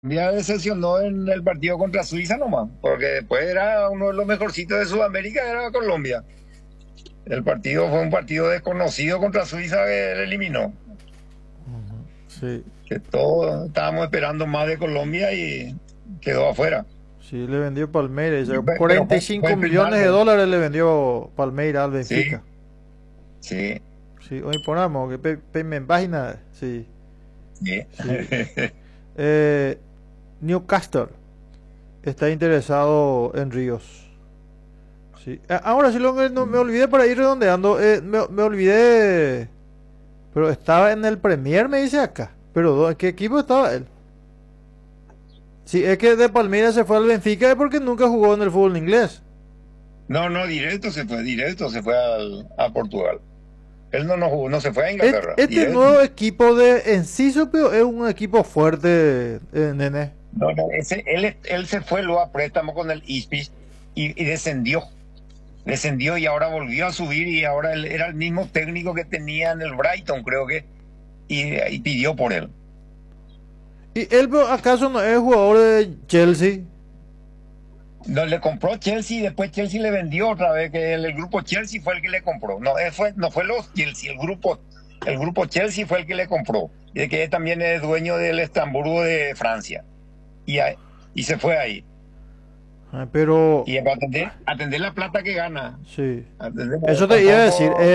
Colombia decepcionó en el partido contra Suiza nomás, porque después era uno de los mejorcitos de Sudamérica, era Colombia. El partido fue un partido desconocido contra Suiza que le eliminó. Sí, Que todos estábamos esperando más de Colombia y quedó afuera. sí, le vendió Palmeiras. Pero cuarenta y fue cinco el primer millones de gol. dólares le vendió Palmeiras al Sí, Benfica. sí, Sí, hoy ponemos que en página. Sí, sí. sí. Eh, Newcastle está interesado en Ríos. Sí. Ahora sí, no, me olvidé para ir redondeando. Me olvidé. Pero estaba en el Premier, me dice acá. Pero ¿en qué equipo estaba él? Sí, es que de Palmeiras se fue al Benfica es porque nunca jugó en el fútbol inglés. No, no, directo se fue a Portugal. Él no jugó, no se fue a Inglaterra, Este directo. nuevo equipo de Enciso, pero es un equipo fuerte, nene. No, no, él se fue luego a préstamo con el Ipswich y descendió y ahora volvió a subir y ahora él era el mismo técnico que tenía en el Brighton, creo que, y pidió por él. ¿Y él acaso no es jugador de Chelsea? No, le compró Chelsea y después Chelsea le vendió otra vez, que el grupo Chelsea fue el que le compró. No, no fue los Chelsea, el grupo Chelsea fue el que le compró. Y de que él también es dueño del Estamburgo de Francia. Y, y se fue ahí. Pero, Y para atender la plata que gana. sí. Atender, Eso te iba a decir. tampoco.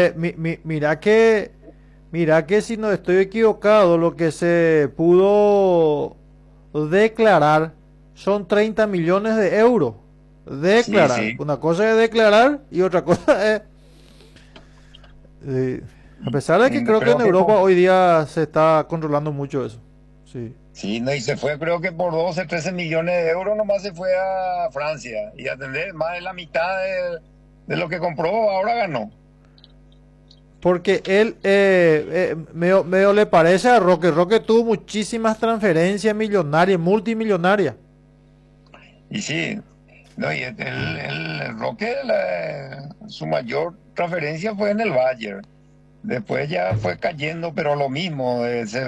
Mira que si no estoy equivocado, lo que se pudo declarar son 30 millones de euros. Sí, Declarar. sí. Una cosa es declarar y otra cosa es... sí. A pesar de que No, creo que creo en que Europa hoy día se está controlando mucho eso. Sí. sí, no, y se fue, creo que por 12 13 millones de euros nomás se fue a Francia. Y atender más de la mitad de lo que compró, ahora ganó. Porque él medio le parece a Roque. Roque tuvo muchísimas transferencias millonarias, multimillonarias. Y sí, no, y el Roque, su mayor transferencia fue en el Bayern. Después ya fue cayendo, pero lo mismo,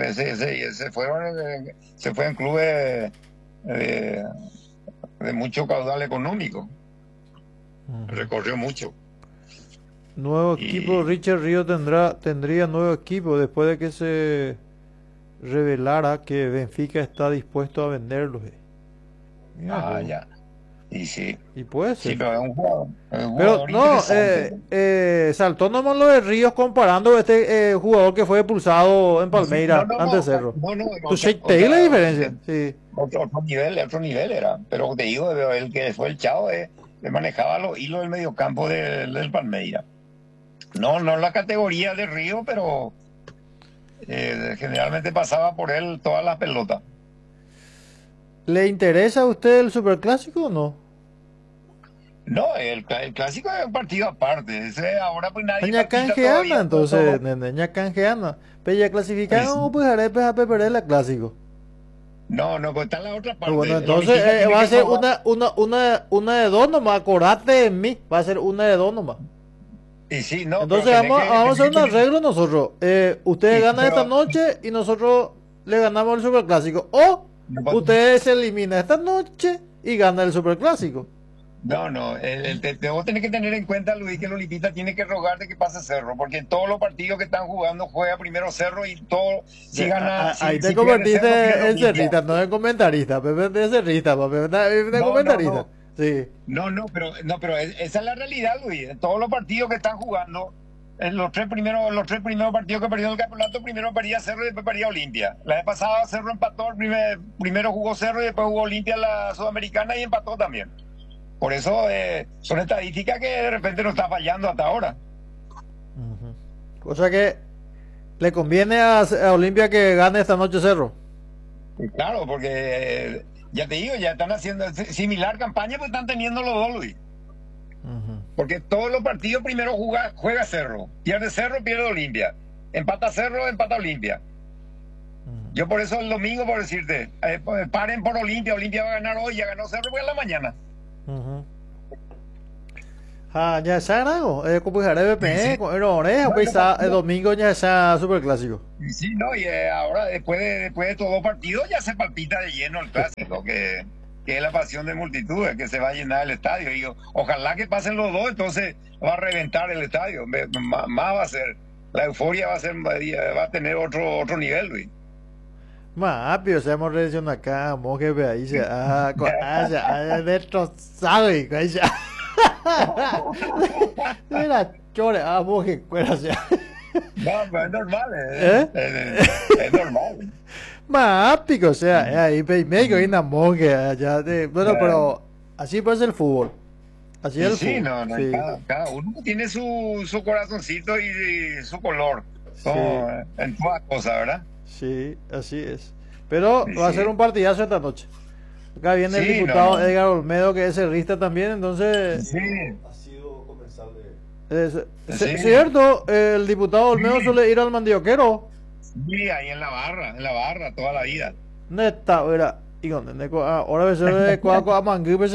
se fue en clubes eh, de mucho caudal económico. Ujú. Recorrió mucho. Nuevo equipo, Y, Richard Río tendría nuevo equipo después de que se revelara que Benfica está dispuesto a venderlo. Mira vos. ya. Y sí, Y puede sí, ser. pero es un Pero jugador no, interesante. saltó nomás lo de Ríos comparando este jugador que fue expulsado en Sí, no, Palmeiras no, ante no, Cerro. no, no, Tu Shake Taylor la diferencia. Sí. otro nivel era. Pero te digo, el que fue el Chavo, le manejaba los hilos del mediocampo del Palmeiras. No, no la categoría de Río, pero generalmente pasaba por él todas las pelotas. ¿Le interesa a usted el superclásico o no? No, el clásico es un partido aparte. Ese ahora pues nadie Ña palpita canjeana, todavía. entonces, nene, ña canjeana. Pero ya Pues, clasificaron, pues haré pues a perder el clásico. no, no, pues está en la otra Bueno, parte. El entonces Olimpija tiene va a que ser jugar. una de dos nomás, acordate de mí, va a ser una de dos nomás. Y sí, no, pero Entonces vamos a hacer un arreglo nosotros. Ustedes ganan esta pero noche y nosotros le ganamos el superclásico. O ustedes se eliminan esta noche y ganan el superclásico. no, no, vos tenés que tener en cuenta, Luis, que el Olimpista tiene que rogar de que pase Cerro, porque en todos los partidos que están jugando juega primero Cerro y todo, si gana, Ahí te si pierde Cerro, pierde convertiste en Olimpia. cerrita, no en comentarista. Pepe de cerrita, papi, de No, no, comentarista. no, Sí. no, pero esa es la realidad, Luis. En todos los partidos que están jugando, en los tres primeros partidos que perdió el campeonato, primero perdía Cerro y después perdía Olimpia. La vez pasada Cerro empató, primero jugó Cerro y después jugó Olimpia la Sudamericana y empató también. Por eso son estadísticas que de repente no está fallando hasta ahora. Ujú. Cosa que le conviene a Olimpia que gane esta noche Cerro. Y claro, porque ya te digo, ya están haciendo similar campaña, pues están teniendo los dos, Luis. Ujú. Porque todos los partidos primero juega Cerro. Pierde Cerro, pierde Olimpia. Empata Cerro, empata Olimpia. Ujú. Yo por eso el domingo, por decirte, paren por Olimpia. Olimpia va a ganar hoy, ya ganó Cerro, pues a la mañana. Ujú. Ya sea algo, como dejar de Y VPN, sí, con errores, pues el domingo ya sea super clásico. y sí, no, y ahora después de todos los partidos ya se palpita de lleno el clásico, que es la pasión de multitudes, que se va a llenar el estadio. Y ojalá que pasen los dos, entonces va a reventar el estadio. Más va a ser, la euforia va a tener otro nivel, Luis. Más, pero se hemos reaccionado acá, monje, ve ahí, ya, destrozado, y ya. Mira, chore, monje, cuera, ya. No, pero es normal, ¿Eh? es normal. Más, pico, o sea, ahí, medio hay una monje, allá, bueno, pero así puede ser el fútbol. Así Y es el sí, fútbol, no, sí, cada uno tiene su corazoncito y su color, sí, como en todas cosas, ¿verdad? sí, así es. Pero Sí, va a ser sí. un partidazo esta noche. Acá viene el Sí, no, diputado no. Edgar Olmedo, que es cerrista también, entonces, Sí, Ha sido comensal de... sí. cierto, el diputado Olmedo Sí, suele ir al Mandioquero. sí, ahí en la barra, toda la vida. Neta, era, y donde ahora a veces de cuaco a mangú, pues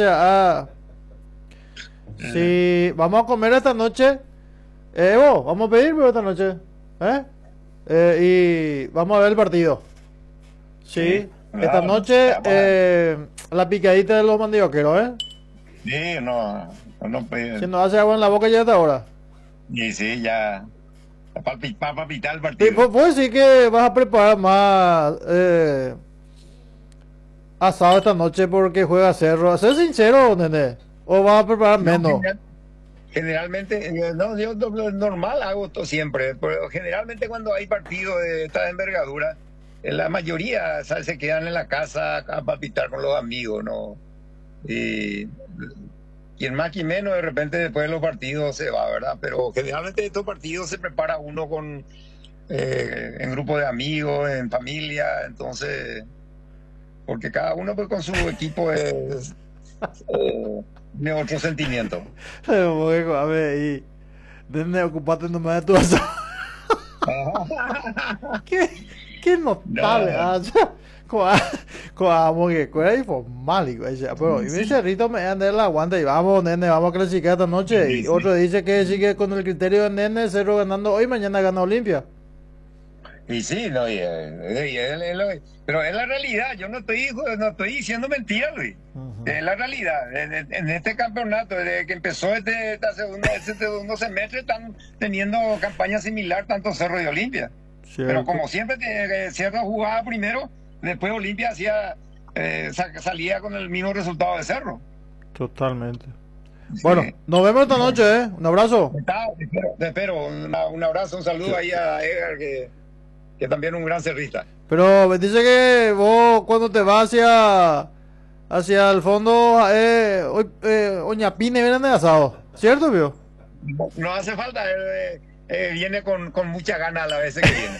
si vamos a comer esta noche, Evo, vamos a pedir pero esta noche, ¿eh? Y vamos a ver el partido. Sí, Sí, esta claro. noche Vamos a- la picadita de los mandioqueros, ¿eh? Sí, no, no, Si nos hace agua en la boca ya hasta ahora. y sí, ya, para palpitar el Sí, partido. puedes decir que vas a preparar más asado esta noche porque juega Cerro. A ser sincero, nene. O vas a preparar No, menos. generalmente, no, yo normal hago esto siempre, pero generalmente cuando hay partidos de esta envergadura, la mayoría, ¿sabes? Se quedan en la casa a palpitar con los amigos, ¿no? Y quien más, quien menos, de repente después de los partidos se va, ¿verdad? Pero generalmente estos partidos se prepara uno en grupo de amigos, en familia, entonces, porque cada uno pues con su equipo es de otro sentimiento. A ver, y nene, ocupate nomás de tu asado. qué, qué notable. No, Como que cuera informal. Pero y mi cerrito me anda el aguanta y vamos, nene, vamos a clasificar esta noche. sí, Y sí. otro dice que sigue con el criterio de nene, Cerro ganando hoy, mañana gana Olimpia. Y sí, no, pero es la realidad, yo no estoy diciendo mentiras, Luis. Ujú. Es la realidad. En este campeonato, desde que empezó este segundo semestre, están teniendo campaña similar tanto Cerro y Olimpia. Pero Cierto. como siempre, Cerro jugaba primero, después Olimpia salía con el mismo resultado de Cerro. Totalmente. Sí. Bueno, nos vemos esta noche, ¿eh? Un abrazo. Te espero. Un abrazo, un saludo ahí a Edgar, que también es un gran cerrista. Pero me dice que vos cuando te vas hacia el fondo, hoy, Oñapine viene de asado. ¿Cierto, vio? No hace falta, viene con mucha ganas a la vez que viene.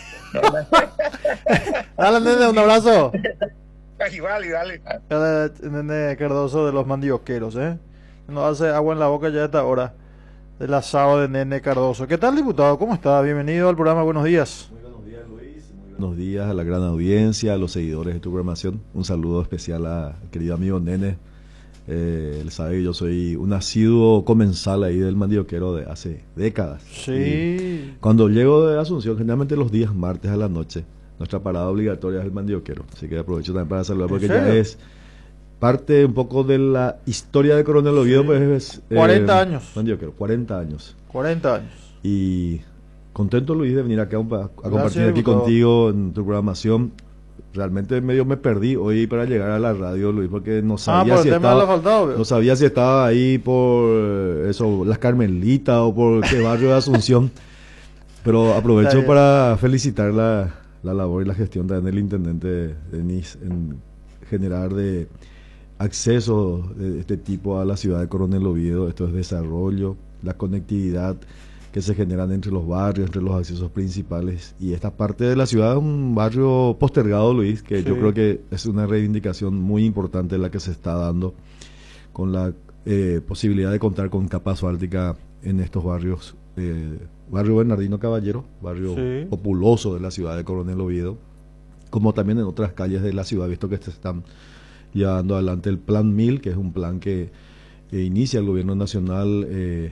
Dale, nene, un abrazo. Igual, igual. Nene Cardoso de los mandioqueros, ¿eh? Nos hace agua en la boca ya a esta hora del asado de Nene Cardoso. ¿Qué tal, diputado? ¿Cómo está? Bienvenido al programa. Buenos días. Muy buenos días, Luis. Muy buenos días a la gran audiencia, a los seguidores de tu programación. Un saludo especial al querido amigo Nene. Él sabe que yo soy un asiduo comensal ahí del mandioquero de hace décadas. Sí. Y cuando llego de Asunción, generalmente los días martes a la noche, nuestra parada obligatoria es el mandioquero. Así que aprovecho también para saludar porque ya serio? es parte un poco de la historia de Coronel Oviedo, Sí. pues es 40 años. mandioquero, 40 años. 40 años. Y contento, Luis, de venir acá a compartir Gracias, aquí diputado. contigo en tu programación. Realmente medio me perdí hoy para llegar a la radio, Luis, porque no sabía Por si el tema de los estaba, faltados, vio. no sabía si estaba ahí por eso, Las Carmelitas o por qué barrio de Asunción. Pero Está aprovecho bien. para felicitar la labor y la gestión también del intendente Denis en generar de acceso de este tipo a la ciudad de Coronel Oviedo. Esto es desarrollo, la conectividad que se generan entre los barrios, entre los accesos principales. Y esta parte de la ciudad es un barrio postergado, Luis, que yo Sí. creo que es una reivindicación muy importante la que se está dando con la posibilidad de contar con capa asfáltica en estos barrios. Barrio Bernardino Caballero, barrio Sí. populoso de la ciudad de Coronel Oviedo, como también en otras calles de la ciudad, visto que se están llevando adelante el Plan 1000, que es un plan que inicia el gobierno nacional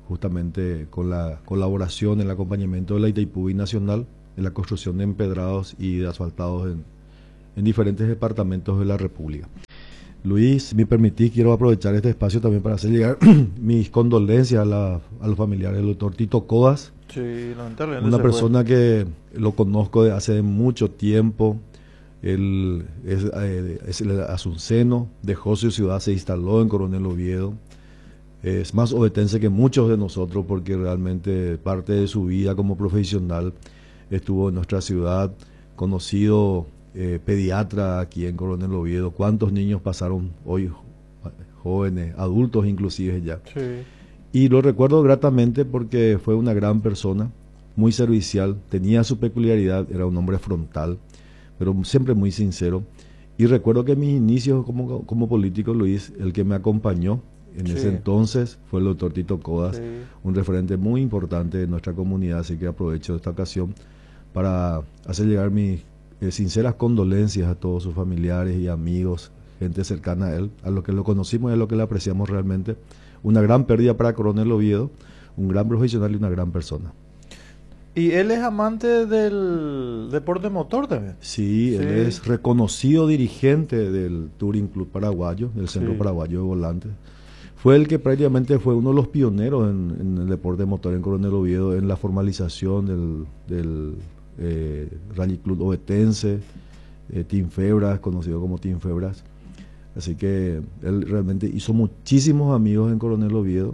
justamente con la colaboración, el acompañamiento de la Itaipú Nacional en la construcción de empedrados y de asfaltados en diferentes departamentos de la República. Luis, si me permitís, quiero aprovechar este espacio también para hacer llegar mis condolencias a los familiares del doctor Tito Codas. Sí, lamentablemente. Una persona que lo conozco de hace mucho tiempo. Él es el asunceno, dejó su ciudad, se instaló en Coronel Oviedo. Es más ovetense que muchos de nosotros porque realmente parte de su vida como profesional estuvo en nuestra ciudad, conocido pediatra aquí en Coronel Oviedo. ¿Cuántos niños pasaron hoy, jóvenes, adultos inclusive ya? Sí. Y lo recuerdo gratamente porque fue una gran persona, muy servicial, tenía su peculiaridad, era un hombre frontal, pero siempre muy sincero. Y recuerdo que en mis inicios como político, Luis, el que me acompañó en ese entonces fue el doctor Tito Codas, un referente muy importante de nuestra comunidad, así que aprovecho esta ocasión para hacer llegar mis sinceras condolencias a todos sus familiares y amigos, gente cercana a él, a los que lo conocimos y a los que le apreciamos realmente. Una gran pérdida para Coronel Oviedo, un gran profesional y una gran persona. ¿Y él es amante del deporte motor también? Sí, él es reconocido dirigente del Touring Club Paraguayo, del Centro Paraguayo de Volantes. Fue el que prácticamente fue uno de los pioneros en el deporte motor en Coronel Oviedo, en la formalización del Rally Club Ovetense, Team Febras, conocido como Team Febras. Así que él realmente hizo muchísimos amigos en Coronel Oviedo,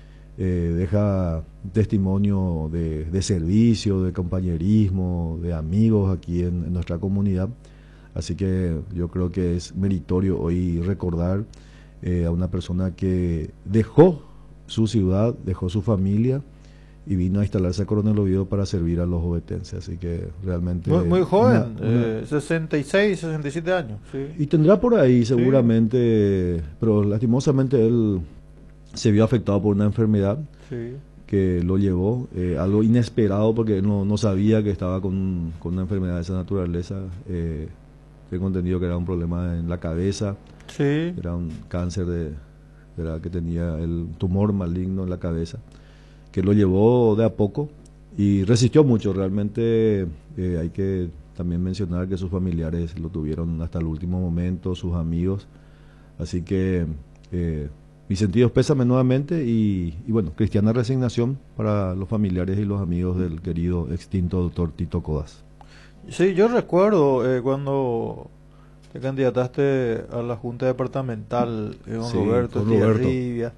deja testimonio de servicio, de compañerismo, de amigos aquí en nuestra comunidad. Así que yo creo que es meritorio hoy recordar a una persona que dejó su ciudad, dejó su familia y vino a instalarse a Coronel Oviedo para servir a los ovetenses. Así que realmente... Muy joven, 66, 67 años. Sí. Y tendrá por ahí seguramente, pero lastimosamente él se vio afectado por una enfermedad que lo llevó, algo inesperado porque él no sabía que estaba con una enfermedad de esa naturaleza. Tengo entendido que era un problema en la cabeza, era un cáncer que tenía el tumor maligno en la cabeza, que lo llevó de a poco y resistió mucho. Realmente hay que también mencionar que sus familiares lo tuvieron hasta el último momento, sus amigos. Así que mis sentidos pésame nuevamente y bueno, cristiana resignación para los familiares y los amigos del querido extinto doctor Tito Codas. Sí, yo recuerdo cuando te candidataste a la Junta Departamental con Roberto Tiarribia.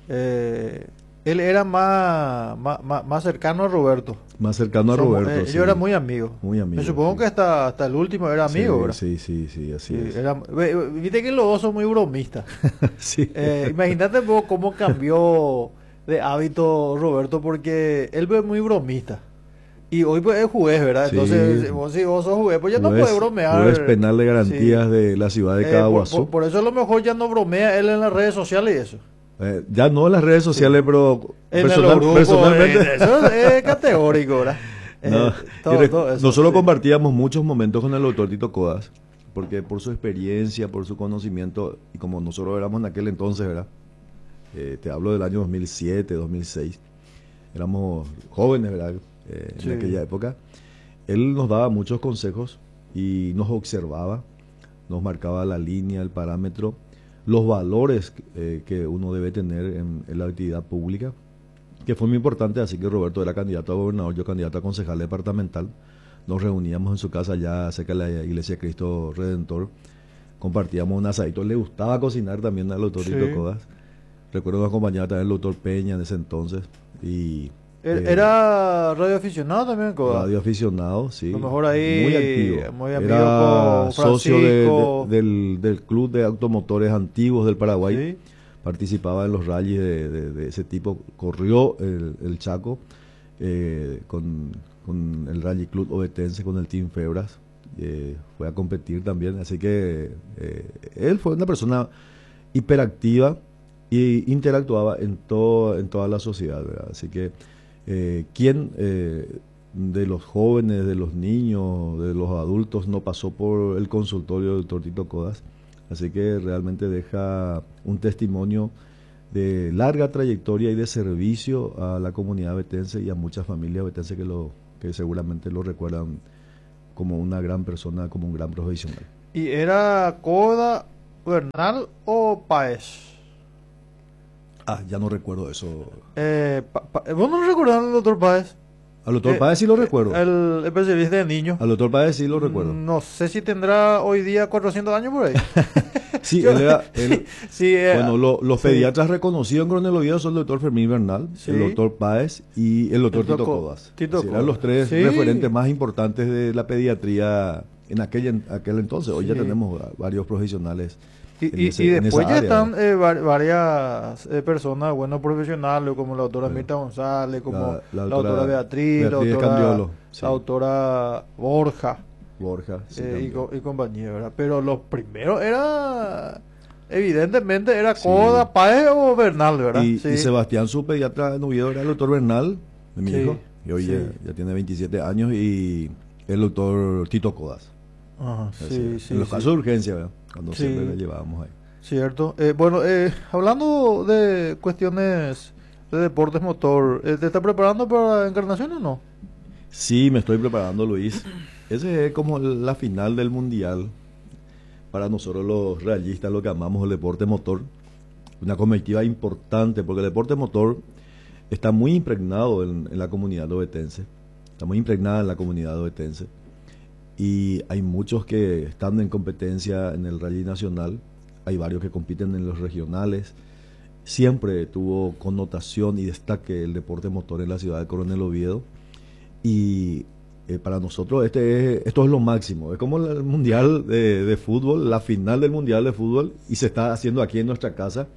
Él era más cercano a Roberto. Más cercano a Roberto. Yo era muy amigo. Muy amigo. Me supongo que hasta el último era amigo, ¿verdad? Sí, así es. Viste que los dos son muy bromistas. Sí. Imagínate un poco cómo cambió de hábito Roberto, porque él es muy bromista. Y hoy pues es juez, ¿verdad? Sí. Entonces, si vos sos juez, pues ya no puedes bromear. Juez penal de garantías de la ciudad de Caaguazú. Por eso a lo mejor ya no bromea él en las redes sociales y eso. Ya no en las redes sociales, pero personalmente. Eso es categórico, ¿verdad? Nosotros compartíamos muchos momentos con el doctor Tito Codas, porque por su experiencia, por su conocimiento, y como nosotros éramos en aquel entonces, ¿verdad? Te hablo del año 2007, 2006. Éramos jóvenes, ¿verdad? En aquella época. Él nos daba muchos consejos y nos observaba, nos marcaba la línea, el parámetro, los valores que uno debe tener en la actividad pública, que fue muy importante. Así que Roberto era candidato a gobernador, yo candidato a concejal departamental. Nos reuníamos en su casa allá cerca de la Iglesia Cristo Redentor, compartíamos un asadito. Le gustaba cocinar también al doctor Tito Codas. Recuerdo que acompañaba también el doctor Peña en ese entonces. Y ¿era radioaficionado también, Codas? Radioaficionado, sí. A lo mejor ahí muy amigo era con socio del Club de Automotores Antiguos del Paraguay. Sí. Participaba en los rallies de ese tipo. Corrió el Chaco con el Rally Club Ovetense, con el Team Febras. Fue a competir también. Así que él fue una persona hiperactiva y interactuaba en toda la sociedad, ¿verdad? Así que ¿quién de los jóvenes, de los niños, de los adultos no pasó por el consultorio del doctor Tito Codas? Así que realmente deja un testimonio de larga trayectoria y de servicio a la comunidad vetense y a muchas familias vetenses que seguramente lo recuerdan como una gran persona, como un gran profesional. ¿Y era Coda, Bernal o Páez? Ya no recuerdo eso. ¿Vos no recordás al doctor Páez? Al doctor Páez sí lo recuerdo. El especialista de niños. Al doctor Páez sí lo recuerdo. No sé si tendrá hoy día 400 años por ahí. Sí, bueno, los pediatras reconocidos en Coronel Oviedo son el doctor Fermín Bernal, el doctor Páez y el doctor Tito Codas. Eran los tres referentes más importantes de la pediatría en aquel entonces. Hoy ya tenemos varios profesionales. Y después ya están varias personas, buenos profesionales, como la doctora Mirta González, como la doctora Beatriz, la doctora Borja, sí, y compañía, ¿verdad? Pero los primeros evidentemente era Coda, Páez o Bernal, ¿verdad? Y Sebastián, su pediatra en Oviedo, era el doctor Bernal, mi hijo, y hoy ya tiene 27 años, y el doctor Tito Codas. Ajá, en los casos de urgencia, ¿verdad? Cuando siempre le llevábamos ahí. Cierto. Hablando de cuestiones de deportes motor, ¿te estás preparando para Encarnación o no? Sí, me estoy preparando, Luis. Ese es como la final del mundial. Para nosotros los realistas, lo que amamos el deporte motor. Una comitiva importante, porque el deporte motor está muy impregnado en la comunidad ovetense. Está muy impregnada en la comunidad ovetense. Y hay muchos que están en competencia en el rally nacional, hay varios que compiten en los regionales. Siempre tuvo connotación y destaque el deporte motor en la ciudad de Coronel Oviedo, y para nosotros esto es lo máximo. Es como el mundial de fútbol, la final del mundial de fútbol, y se está haciendo aquí en nuestra casa,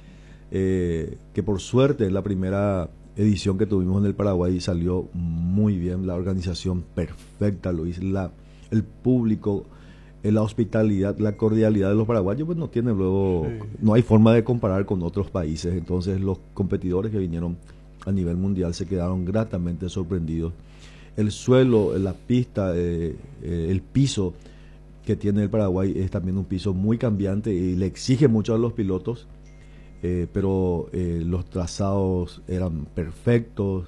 que por suerte la primera edición que tuvimos en el Paraguay salió muy bien, la organización perfecta, Luis, el público, la hospitalidad, la cordialidad de los paraguayos, pues no tiene luego, no hay forma de comparar con otros países. Entonces los competidores que vinieron a nivel mundial se quedaron gratamente sorprendidos. El suelo, la pista, el piso que tiene el Paraguay es también un piso muy cambiante y le exige mucho a los pilotos, pero los trazados eran perfectos,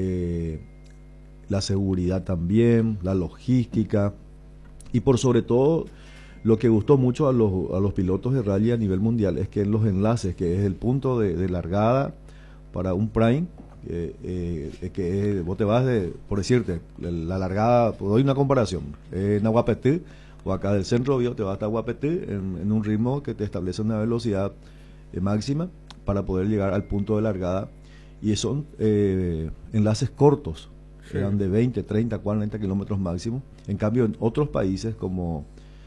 la seguridad también, la logística, y por sobre todo lo que gustó mucho a los pilotos de rally a nivel mundial es que en los enlaces, que es el punto de largada para un prime, vos te vas por decirte, la largada, doy una comparación, en Aguapetí o acá del centro te vas hasta Aguapetí en un ritmo que te establece una velocidad máxima para poder llegar al punto de largada, y son enlaces cortos. Eran de 20, 30, 40 kilómetros máximo. En cambio, en otros países como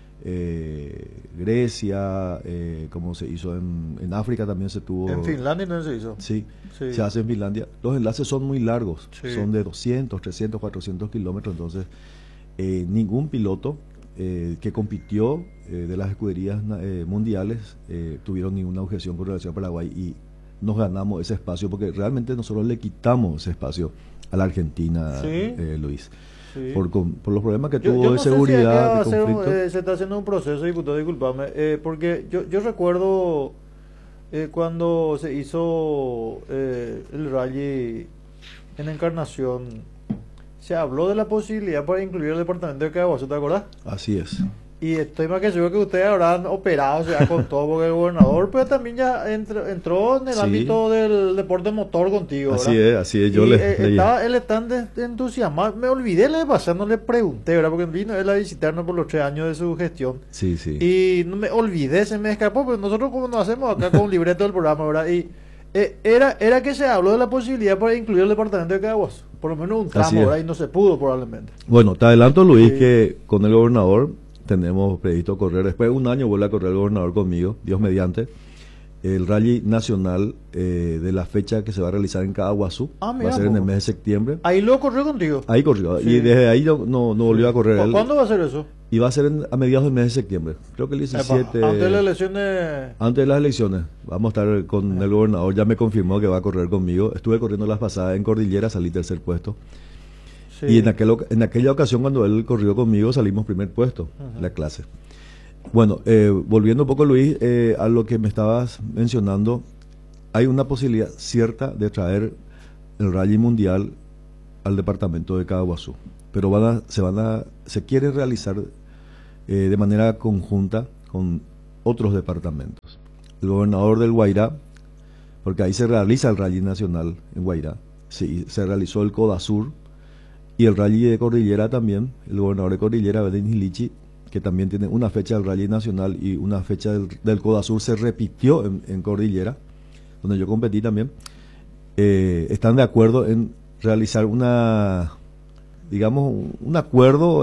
Grecia, como se hizo en África, también se tuvo. En Finlandia no se hizo. Sí, se hace en Finlandia. Los enlaces son muy largos, son de 200, 300, 400 kilómetros. Entonces, ningún piloto que compitió de las escuderías mundiales tuvieron ninguna objeción con relación a Paraguay, y nos ganamos ese espacio porque realmente nosotros le quitamos ese espacio a la Argentina, Luis, por los problemas que tuvo de seguridad, de conflicto. Se está haciendo un proceso, diputado, disculpame, porque yo recuerdo cuando se hizo el rally en Encarnación, se habló de la posibilidad para incluir el departamento de Caaguazú, ¿te acordás? Así es. Y estoy más que seguro que ustedes habrán operado, o sea, con todo, porque el gobernador pues también ya entró en el ámbito del deporte motor contigo, ¿verdad? Así es, yo estaba él tan entusiasmado, me olvidé de pasar, no le pregunté, ¿verdad? Porque vino él a visitarnos por los 3 años de su gestión. Sí. Y no me olvidé, se me escapó, pero nosotros como nos hacemos acá con un libreto del programa, ¿verdad? Y era que se habló de la posibilidad para incluir el departamento de Caaguazú, por lo menos un tramo, ¿verdad? Y no se pudo probablemente. Bueno, te adelanto, Luis, que con el gobernador tenemos previsto correr, después de un año vuelve a correr el gobernador conmigo, Dios mediante, el rally nacional de la fecha que se va a realizar en Caaguazú. Va a ser en el mes de septiembre. ¿Ahí lo corrió contigo? Ahí corrió, y desde ahí no volvió a correr él. ¿Cuándo va a ser eso? Y va a ser a mediados del mes de septiembre, creo que el 17. Antes de las elecciones. Antes de las elecciones, vamos a estar con el gobernador, ya me confirmó que va a correr conmigo. Estuve corriendo las pasadas en Cordillera, salí tercer puesto. Y en aquella ocasión, cuando él corrió conmigo, salimos primer puesto en la clase. Bueno, volviendo un poco, Luis, a lo que me estabas mencionando, hay una posibilidad cierta de traer el rally mundial al departamento de Caaguazú, pero se quiere realizar de manera conjunta con otros departamentos. El gobernador del Guairá, porque ahí se realiza el rally nacional en Guairá, se realizó el Codasur y el rally de Cordillera también. El gobernador de Cordillera, Bedín Hilichi, que también tiene una fecha del rally nacional y una fecha del Codasur, se repitió en Cordillera, donde yo competí también. Están de acuerdo en realizar un acuerdo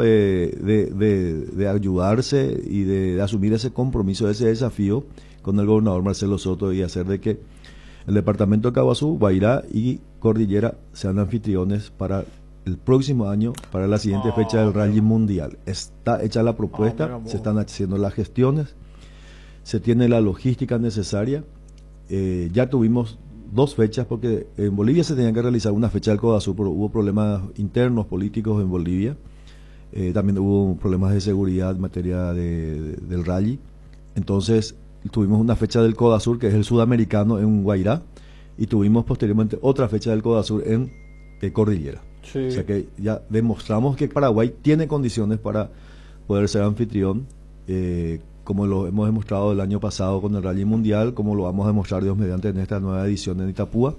de ayudarse y de asumir ese compromiso, ese desafío con el gobernador Marcelo Soto, y hacer de que el departamento de Caaguazú, Guairá y Cordillera sean anfitriones para el próximo año, para la siguiente fecha del rally mundial. Está hecha la propuesta, se están haciendo las gestiones, se tiene la logística necesaria. Ya tuvimos 2 fechas, porque en Bolivia se tenía que realizar una fecha del Codasur, pero hubo problemas internos políticos en Bolivia. También hubo problemas de seguridad en materia del rally. Entonces tuvimos una fecha del Codasur, que es el sudamericano, en Guairá, y tuvimos posteriormente otra fecha del Codasur en Cordillera. Sí. O sea que ya demostramos que Paraguay tiene condiciones para poder ser anfitrión, como lo hemos demostrado el año pasado con el Rally Mundial, como lo vamos a demostrar Dios mediante en esta nueva edición en Itapúa,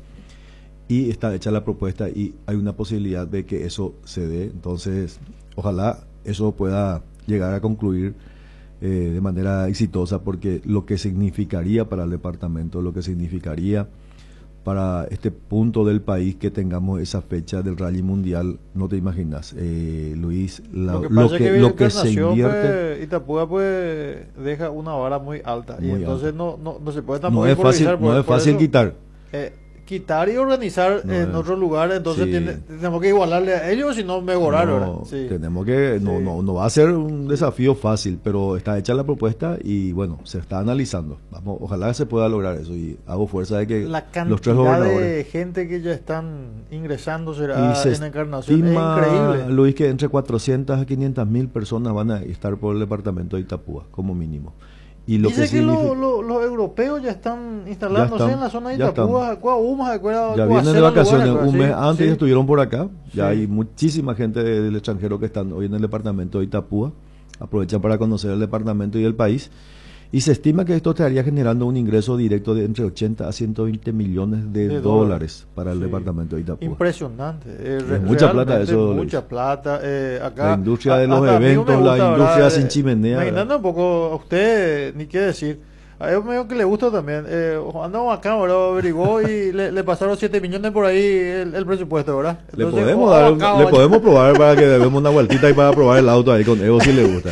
y está hecha la propuesta y hay una posibilidad de que eso se dé. Entonces ojalá eso pueda llegar a concluir de manera exitosa, porque lo que significaría para el departamento, lo que significaría para este punto del país que tengamos esa fecha del Rally Mundial, no te imaginas, Luis, lo que se invierte. Itapúa pues deja una vara muy alta, y entonces no se puede tampoco no es fácil quitar. Quitar y organizar en otro lugar, entonces tenemos que igualarle a ellos, si no mejorar, ¿verdad? Sí. Tenemos que, no va a ser un desafío fácil, pero está hecha la propuesta y bueno, se está analizando. Ojalá se pueda lograr eso, y hago fuerza de que la los 3 cantidad gobernadores de gente que ya están ingresando será en Encarnación, estima, es increíble. Luis, que entre 400 a 500 mil personas van a estar por el departamento de Itapúa, como mínimo. Y lo Dice que los europeos ya están instalándose en la zona de Itapúa. Ya vienen de vacaciones un mes antes, sí. Estuvieron por acá. Ya Sí. hay muchísima gente del extranjero que están hoy en el departamento de Itapúa. Aprovechan para conocer el departamento y el país. Y se estima que esto estaría generando un ingreso directo de entre 80 a 120 millones de dólares para el departamento de Itapúa. Impresionante. Es mucha plata eso. Mucha plata. Acá, la industria de los hasta a mí me eventos, gusta, la industria ¿verdad? sin chimenea. Imaginando un poco a usted, ni qué decir. A él medio que le gusta también. Andamos acá, ¿verdad? Averiguó y le pasaron 7 millones por ahí el presupuesto, ¿verdad? Entonces, le podemos probar para que demos una vueltita y para probar el auto ahí con Evo si le gusta.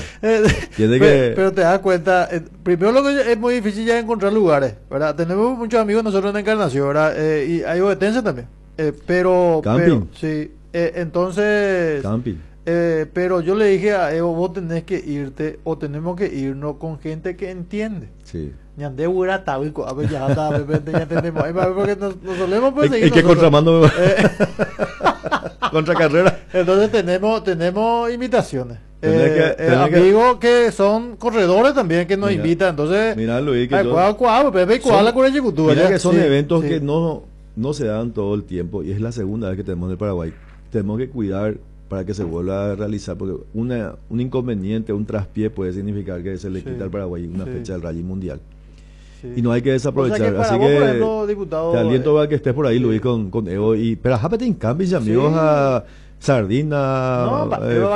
Pero te das cuenta, primero lo que es muy difícil ya encontrar lugares, ¿verdad? Tenemos muchos amigos nosotros en Encarnación, ¿verdad? Y hay obetenses también. Camping. Sí, entonces... Camping. Pero yo le dije a Evo, vos tenés que irte o tenemos que irnos con gente que entiende. Sí. Ya entendemos. Porque nos solemos perseguir. ¿Y qué contramando? Contra carrera. Entonces tenemos invitaciones. Amigos que son corredores también que nos invitan. Entonces, mira, Luis, que son eventos que no se dan todo el tiempo, y es la segunda vez que tenemos en el Paraguay. Tenemos que cuidar para que se vuelva a realizar, porque un inconveniente, un traspié puede significar que se le quita al Paraguay una fecha del Rally Mundial. Sí. Y no hay que desaprovechar. O sea que así vos, que, por ejemplo, diputado, te aliento a que estés por ahí, Luis, con Evo. Pero jápate en cambio, amigos, a Sardina,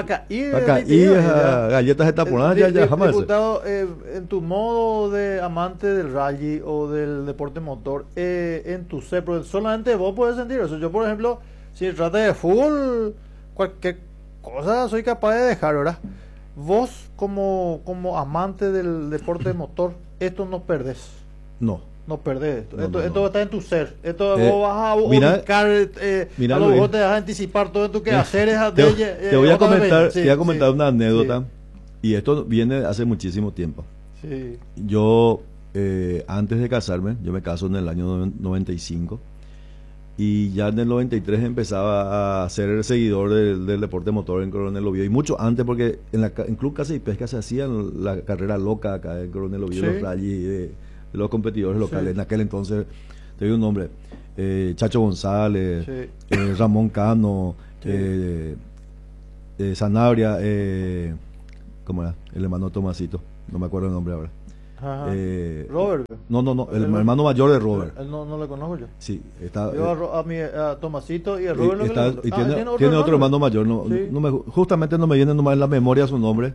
galletas de taponadas, ya jamás. Diputado, en tu modo de amante del rally o del deporte motor, en tu ser, solamente vos puedes sentir eso. Yo, por ejemplo, si se trata de fútbol, cualquier cosa soy capaz de dejar, ¿verdad? Vos como amante del deporte motor, esto no perdés. No perdés esto. No. Esto está en tu ser. Esto vos vas a ubicar, mira, a lo mejor te vas a anticipar todo en tu quehaceres. Te voy a comentar una anécdota, y esto viene hace muchísimo tiempo. Sí. Yo, antes de casarme, yo me caso en el año 95. Y ya en el 93 empezaba a ser seguidor del deporte motor en Coronel Oviedo. Y mucho antes, porque en Club Caza y Pesca se hacían la carrera loca acá en Coronel Oviedo, los rally de los competidores locales. En aquel entonces te doy un nombre. Chacho González, Sí. Ramón Cano, Sí. Sanabria, ¿cómo era? El hermano Tomasito, no me acuerdo el nombre ahora. Ajá. Eh, Robert. no, el hermano mayor de Robert. Él no le conozco yo. Sí, está. Yo a Tomasito y a Robert lo que está- le conozco. y tiene, ¿Tiene tiene otro hermano mayor. Sí. Justamente no me viene nomás en la memoria su nombre.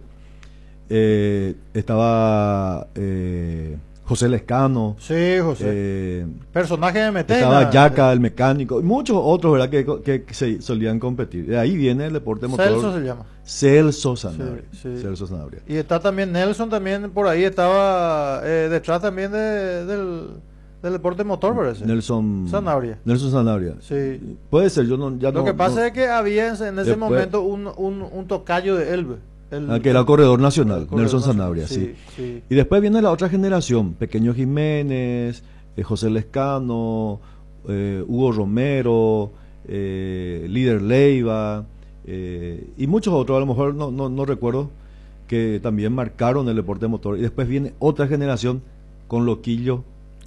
Estaba José Lescano. Sí, José. Personaje de Metena. Estaba Yaca, el mecánico, y muchos otros, ¿verdad? Que se solían competir. De ahí viene el deporte motor. Celso se llama. Celso Sanabria. Sí. Celso Sanabria. Y está también Nelson, también por ahí estaba detrás también del deporte motor, parece. Nelson Sanabria. Nelson Sanabria. Sí. Puede ser, yo no, ya Lo no. que pasa no- es que había en ese Después- momento un tocayo de Elbe. que era corredor nacional, el corredor Nelson nacional. Sanabria, sí. Sí. Y después viene la otra generación, Pequeño Jiménez, José Lescano, Hugo Romero, Líder Leiva, y muchos otros, a lo mejor no recuerdo, que también marcaron el deporte motor. Y después viene otra generación con Loquillo,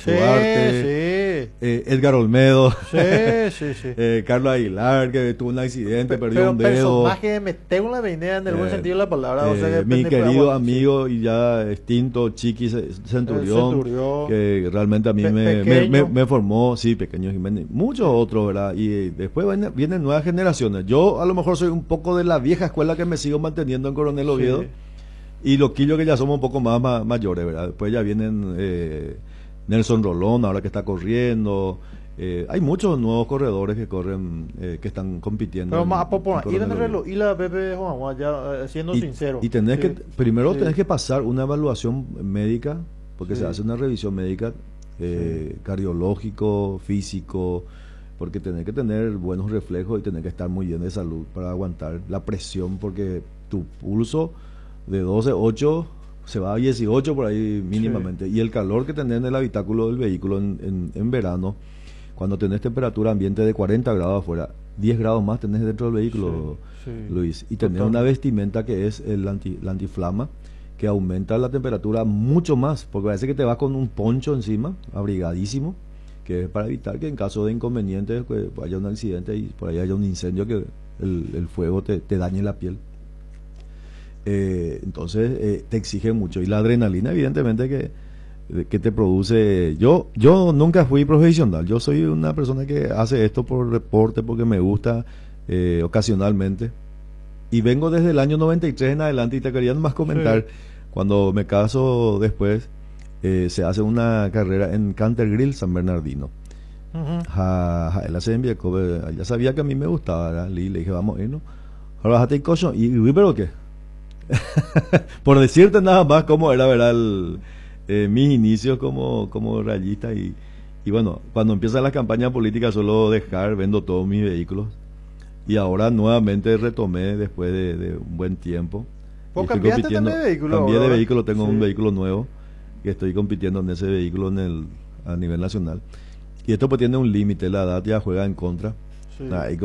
Duarte, Edgar Olmedo, sí. Carlos Aguilar, que tuvo un accidente, perdió un dedo. Personaje me tengo la vainera en el buen sentido de la palabra. O sea que Mi depende, querido pero, amigo y ya extinto Chiqui Centurión, Centurión, que realmente a mí Pequeño. me formó, sí, Pequeño Jiménez, muchos otros, ¿verdad? Y después vienen nuevas generaciones. Yo a lo mejor soy un poco de la vieja escuela que me sigo manteniendo en Coronel Oviedo, Sí. y Loquillo que ya somos un poco más mayores, ¿verdad? Después ya vienen Nelson Rolón, ahora que está corriendo. Hay muchos nuevos corredores que corren, que están compitiendo. Pero más a en popular. Ir en el Coronel reloj y la Pepe Juan, ya siendo sincero. y tenés Sí. que, primero Sí. tenés que pasar una evaluación médica, porque Sí. se hace una revisión médica, cardiológico, físico, porque tenés que tener buenos reflejos y tenés que estar muy bien de salud para aguantar la presión, porque tu pulso de 12,8 se va a 18 por ahí mínimamente. Y el calor que tenés en el habitáculo del vehículo en verano, cuando tenés temperatura ambiente de 40 grados afuera, 10 grados más tenés dentro del vehículo, Sí, sí. Luis. Y tenés Total. una vestimenta que es la antiflama, que aumenta la temperatura mucho más, porque parece que te vas con un poncho encima, abrigadísimo, que es para evitar que en caso de inconveniente pues, haya un accidente y por ahí haya un incendio, que el fuego te dañe la piel. Entonces te exige mucho. Y la adrenalina, evidentemente, que te produce. Yo nunca fui profesional. Yo soy una persona que hace esto por deporte, porque me gusta ocasionalmente. Y vengo desde el año 93 en adelante. Y te quería más comentar, cuando me caso después, se hace una carrera en Cantergrill, San Bernardino. Ujú. Él se envió, ya sabía que a mí me gustaba, ¿verdad? Le dije, vamos a irnos. Ahora bájate el coche. ¿Y pero qué? Por decirte nada más cómo era, ¿verdad? Mis inicios como rayista. Y bueno, cuando empiezan las campañas políticas suelo vendo todos mis vehículos. Y ahora nuevamente retomé después de un buen tiempo. ¿Vos Y estoy cambiaste compitiendo. también de vehículo Cambié de ahora? vehículo, tengo Sí. un vehículo nuevo que estoy compitiendo en ese vehículo a nivel nacional. Y esto pues tiene un límite, la edad ya juega en contra. Sí.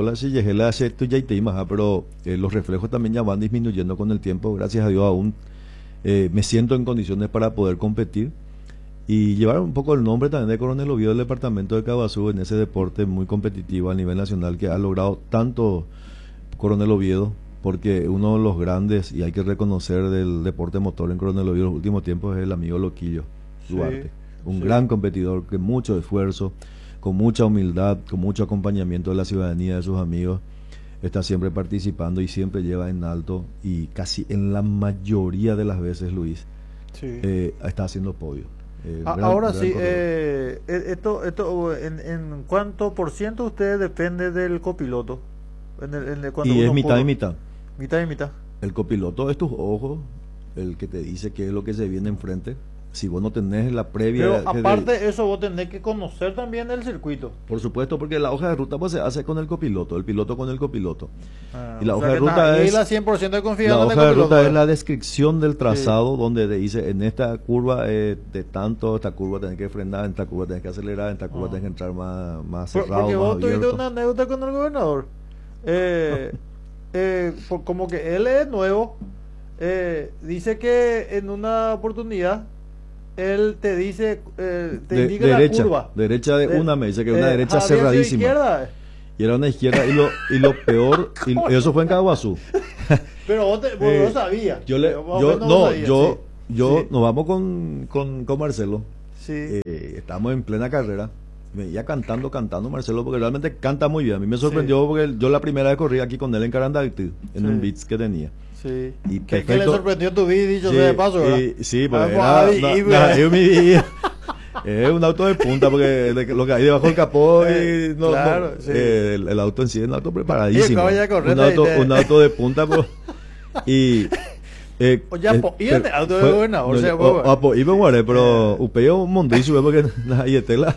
Pero los reflejos también ya van disminuyendo con el tiempo. Gracias a Dios aún me siento en condiciones para poder competir y llevar un poco el nombre también de Coronel Oviedo del departamento de Caaguazú en ese deporte muy competitivo a nivel nacional que ha logrado tanto Coronel Oviedo, porque uno de los grandes, y hay que reconocer, del deporte motor en Coronel Oviedo en los últimos tiempos es el amigo Loquillo Duarte, un gran competidor que mucho esfuerzo, con mucha humildad, con mucho acompañamiento de la ciudadanía, de sus amigos, está siempre participando y siempre lleva en alto, y casi en la mayoría de las veces, Luis, Sí. está haciendo podio. Ahora gran sí, corredor. esto en cuánto por ciento usted depende del copiloto. Cuando Y es uno mitad puro. y mitad. Mitad y mitad. El copiloto es tus ojos, el que te dice qué es lo que se viene enfrente. Si vos no tenés la previa... Pero aparte de eso, vos tenés que conocer también el circuito. Por supuesto, porque la hoja de ruta pues se hace con el copiloto, el piloto con el copiloto. Y la O hoja sea de que ruta ahí es... la 100% de La confianza en el hoja de copiloto. ruta es la descripción del trazado, donde te dice, en esta curva de tanto, esta curva tenés que frenar, en esta curva tenés que acelerar, en esta curva tenés que entrar más cerrado, Porque más vos tuviste abierto. una anécdota con el gobernador. Como que él es nuevo. Dice que en una oportunidad él te dice, te indica derecha, la curva. derecha de una, me dice que una derecha había sido cerradísima. izquierda. Y era una izquierda, y lo peor, y eso fue en Caguazú. Pero vos no sabías. Yo le, Más o yo, menos no, sabías, yo, sí. yo, Sí. nos vamos con Marcelo. Sí. Estamos en plena carrera. Me iba cantando Marcelo, porque realmente canta muy bien. A mí me sorprendió porque yo la primera vez corrí aquí con él en Carandacti, en Sí. un beats que tenía. Sí. Y ¿Qué le perfecto. sorprendió tu vida, dicho Sí, sea de paso, verdad? sí, porque Ah, es mi vida. Es un auto de punta porque lo que hay debajo del capó y claro, sí. el auto en sí es un auto preparadísimo. Y acaba de correr Un auto de punta, pero, y Oye, iba en el auto del gobernador, se fue. iba en Guaré, pero upeo mondísimo porque ahí está la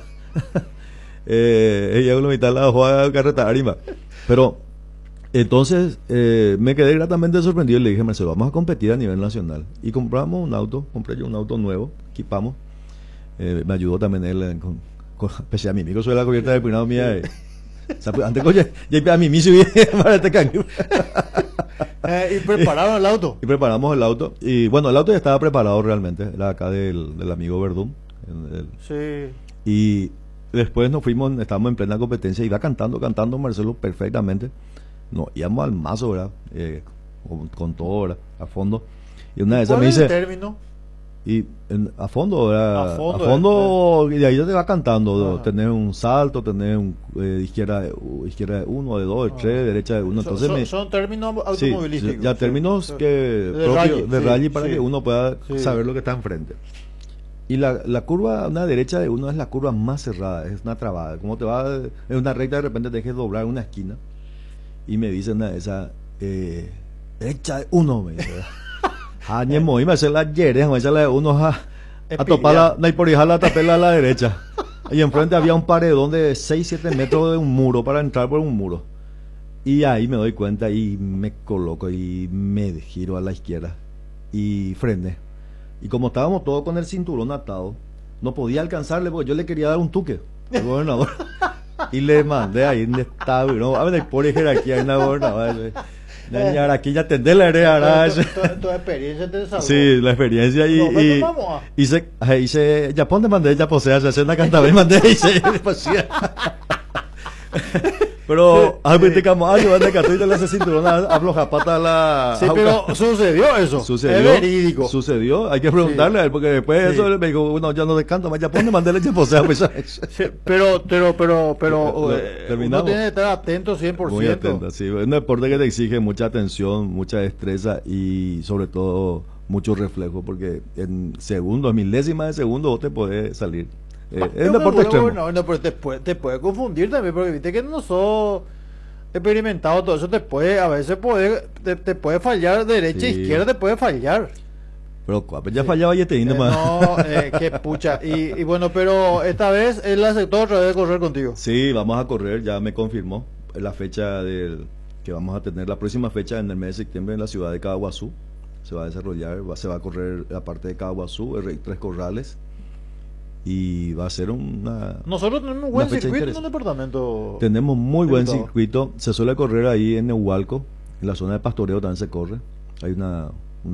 ella una mitad la jugada carreta arriba. Pero entonces me quedé gratamente sorprendido y le dije, Marcelo, vamos a competir a nivel nacional. Y compré yo un auto nuevo, equipamos. Me ayudó también él pese a mí, soy la cubierta del peinado mía. O sea, pues, antes ya a mí me subí para este cambio. Y prepararon el auto. Y preparamos el auto. Y bueno, el auto ya estaba preparado realmente. Era acá del amigo Verdún. Sí. Y después estábamos en plena competencia. Iba cantando Marcelo perfectamente. No, íbamos al mazo, ¿verdad? Con todo, ¿verdad? A fondo. Y una de esas me dice. ¿Cuál es el término? Y a fondo, ¿verdad? A fondo, y de ahí ya te va cantando. Ajá. Tener un salto, tener un izquierda de uno, de dos, de tres, derecha de uno. Entonces son términos sí, automovilísticos. ya términos de de rally, rally para sí. que uno pueda Sí. saber lo que está enfrente. Y la curva, una derecha de uno es la curva más cerrada, es una trabada. Como te va en una recta, de repente te dejes doblar una esquina. Y me dicen esa derecha de uno, me dice. Y me hace la yeres, me hace la de uno a topar la por la tapela a la derecha. Y enfrente había un paredón de 6-7 metros de un muro para entrar por un muro. Y ahí me doy cuenta y me coloco y me giro a la izquierda y frené. Y como estábamos todos con el cinturón atado, no podía alcanzarle porque yo le quería dar un tuque al gobernador. Y le mandé ahí en estado, no, a ver, por jerarquía en la gobernadora. Aquí ya tendré la heredad. Tu experiencia te salvó. Sí, la experiencia No, hice ya ponte mandé ya posee hacer una cantabria mandé hice pero criticamos algo de catuita le hace cinturón afloja pata a la sí, pero sucedió eso. Sucedió, es verídico. Sucedió, hay que preguntarle a él porque después de eso me dijo, bueno, ya no descanto más, ya ponte mandele ya posee sí, pero terminamos. uno tiene que estar atento 100%. Muy atento, sí, es un deporte que te exige mucha atención, mucha destreza y sobre todo mucho reflejo porque en segundos, milésimas de segundo vos te podés salir. Es un deporte extremo. No, pero te puede confundir también, porque viste que no sos experimentado, todo eso a veces te puede fallar derecha, Sí. izquierda, te puede fallar. Pero ya fallaba y te nomás. No, qué pucha. Y bueno, pero esta vez él aceptó otra vez correr contigo. Sí, vamos a correr, ya me confirmó la fecha que vamos a tener, la próxima fecha en el mes de septiembre en la ciudad de Caguazú. Se va a desarrollar, se va a correr la parte de Caguazú, el Tres Corrales. Y va a ser Nosotros tenemos un buen fecha circuito en interesante. un departamento. Tenemos muy buen diputado. circuito. Se suele correr ahí en Nehualco, en la zona de pastoreo también se corre. Hay una